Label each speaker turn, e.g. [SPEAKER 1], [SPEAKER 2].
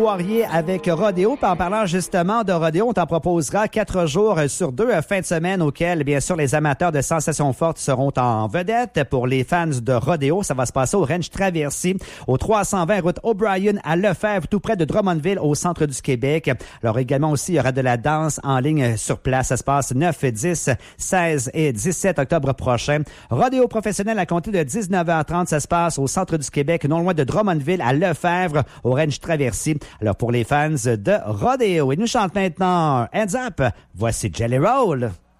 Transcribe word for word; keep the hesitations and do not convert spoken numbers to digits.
[SPEAKER 1] Poirier avec Rodéo. Puis en parlant justement de Rodéo, on t'en proposera quatre jours sur deux fin de semaine auxquels, bien sûr, les amateurs de sensations fortes seront en vedette. Pour les fans de Rodéo, ça va se passer au Ranch Traversier, au trois cent vingt route O'Brien à Lefebvre, tout près de Drummondville, au centre du Québec. Alors également aussi, il y aura de la danse en ligne sur place. Ça se passe neuf, dix, seize et dix-sept octobre prochain. Rodéo professionnel à compter de dix-neuf heures trente. Ça se passe au centre du Québec, non loin de Drummondville à Lefebvre, au Ranch Traversier. Alors, pour les fans de Rodéo, il nous chante maintenant Hands Up. Voici Jelly Roll.